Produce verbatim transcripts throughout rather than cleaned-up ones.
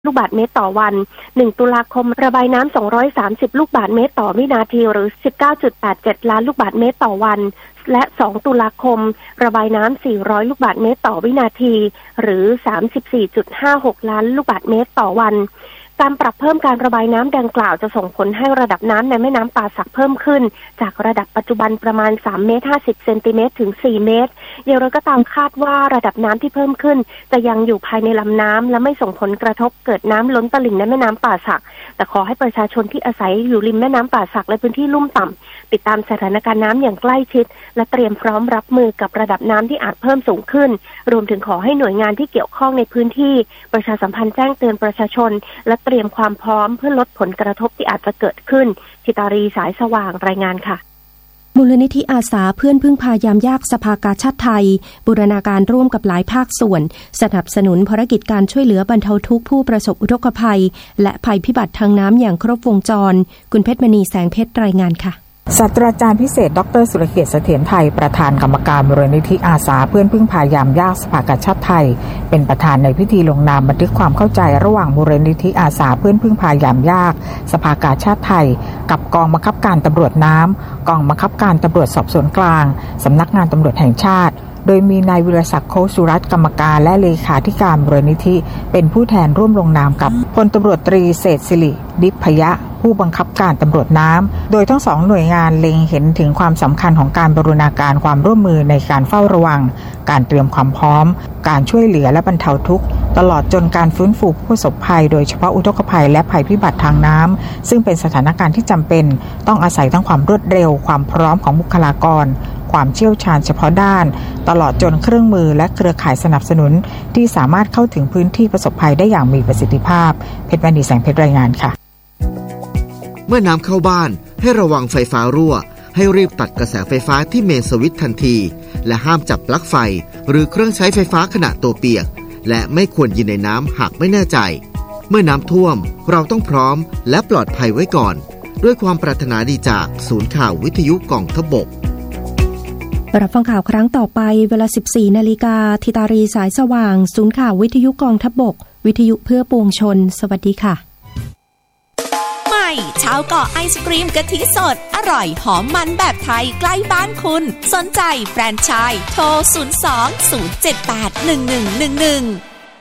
ลูกบาศก์เมตรต่อวันหนึ่งตุลาคมระบายน้ำสองร้อยสามสิบลูกบาศก์เมตรต่อวินาทีหรือ สิบเก้าจุดแปดเจ็ด ล้านลูกบาศก์เมตรต่อวันและสองตุลาคมระบายน้ำสี่ร้อยลูกบาศก์เมตรต่อวินาทีหรือ สามสิบสี่จุดห้าหก ล้านลูกบาศก์เมตรต่อวันการปรับเพิ่มการระบายน้ำดังกล่าวจะส่งผลให้ระดับน้ำในแม่น้ำป่าสักเพิ่มขึ้นจากระดับปัจจุบันประมาณสามเมตรห้าสิบเซนติเมตรถึงสี่เมตรอย่างไรก็ตามคาดว่าระดับน้ำที่เพิ่มขึ้นจะยังอยู่ภายในลำน้ำและไม่ส่งผลกระทบเกิดน้ำล้นตลิ่งในแม่น้ำป่าสักแต่ขอให้ประชาชนที่อาศัยอยู่ริมแม่น้ำป่าสักและพื้นที่ลุ่มต่ำติดตามสถานการณ์น้ำอย่างใกล้ชิดและเตรียมพร้อมรับมือกับระดับน้ำที่อาจเพิ่มสูงขึ้นรวมถึงขอให้หน่วยงานที่เกี่ยวข้องในพื้นที่ประชาสัมพันธ์แจ้งเตือนประชาชนและเตรียมความพร้อมเพื่อลดผลกระทบที่อาจจะเกิดขึ้นธิตารีสายสว่างรายงานค่ะมูลนิธิอาสาเพื่อนพึ่งพายามยากสภากาชาดไทยบูรณาการร่วมกับหลายภาคส่วนสนับสนุนภารกิจการช่วยเหลือบรรเทาทุกข์ผู้ประสบอุทกภัยและภัยพิบัติทางน้ำอย่างครบวงจรคุณเพชรมณีแสงเพชรรายงานค่ะศาสตราจารย์พิเศษดรสุรเกียรติเสถียรไทยประธานกรรมการมูลนิธิอาสาเพื่อนพึ่งพายามยากสภากาชาดไทยเป็นประธานในพิธีลงนามบันทึกความเข้าใจระหว่างมูลนิธิอาสาเพื่อนพึ่งพายามยากสภากาชาดไทยกับกองบังคับการตำรวจน้ำกองบังคับการตำรวจสอบสวนกลางสำนักงานตำรวจแห่งชาติโดยมีนายวิรศักดิ์โคสุรัตน์กรรมการและเลขาธิการมูลนิธิเป็นผู้แทนร่วมลงนามกับพลตำรวจตรีเศรษฐศิริดิพยะผู้บังคับการตำรวจน้ำโดยทั้งสองหน่วยงานเล็งเห็นถึงความสำคัญของการบูรณาการความร่วมมือในการเฝ้าระวังการเตรียมความพร้อมการช่วยเหลือและบรรเทาทุกข์ตลอดจนการฟื้นฟูผู้ประสบภัยโดยเฉพาะอุทกภัยและภัยพิบัติทางน้ำซึ่งเป็นสถานการณ์ที่จำเป็นต้องอาศัยทั้งความรวดเร็วความพร้อมของบุคลากรความเชี่ยวชาญเฉพาะด้านตลอดจนเครื่องมือและเครือข่ายสนับสนุนที่สามารถเข้าถึงพื้นที่ประสบภัยได้อย่างมีประสิทธิภาพเพชรมณีแสงเพชรรายงานค่ะเมื่อน้ำเข้าบ้านให้ระวังไฟฟ้ารั่วให้รีบตัดกระแสไฟฟ้าที่เมนสวิตช์ทันทีและห้ามจับปลั๊กไฟหรือเครื่องใช้ไฟฟ้าขณะตัวเปียกและไม่ควรยืนในน้ำหากไม่แน่ใจเมื่อน้ำท่วมเราต้องพร้อมและปลอดภัยไว้ก่อนด้วยความปรารถนาดีจากศูนย์ข่าววิทยุกองทัพบกรับฟังข่าวครั้งต่อไปเวลา สิบสี่นาฬิกา ธิตารีสายสว่างศูนย์ข่าววิทยุกองทัพบกวิทยุเพื่อปวงชนสวัสดีค่ะใหม่ชาวเกาะไอศกรีมกะทิสดอร่อยหอมมันแบบไทยใกล้บ้านคุณสนใจแฟรนไชส์โทรศูนย์ สอง ศูนย์ เจ็ด แปด หนึ่ง หนึ่ง หนึ่ง หนึ่ง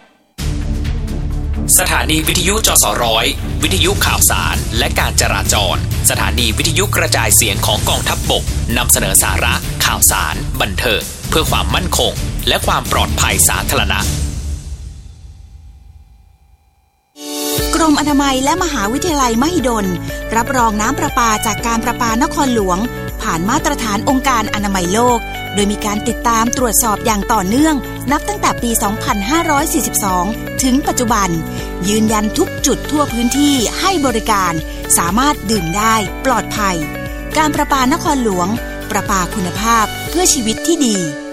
สถานีวิทยุจสร้อยวิทยุข่าวสารและการจราจรสถานีวิทยุกระจายเสียงของกองทัพบกนำเสนอสาระข่าวสารบันเทิงเพื่อความมั่นคงและความปลอดภัยสาธารณะกรมอนามัยและมหาวิทยาลัยมหิดลรับรองน้ำประปาจากการประปานครหลวงผ่านมาตรฐานองค์การอนามัยโลกโดยมีการติดตามตรวจสอบอย่างต่อเนื่องนับตั้งแต่ปี สองพันห้าร้อยสี่สิบสอง ถึงปัจจุบันยืนยันทุกจุดทั่วพื้นที่ให้บริการสามารถดื่มได้ปลอดภัยการประปานครหลวงประปาคุณภาพเพื่อชีวิตที่ดี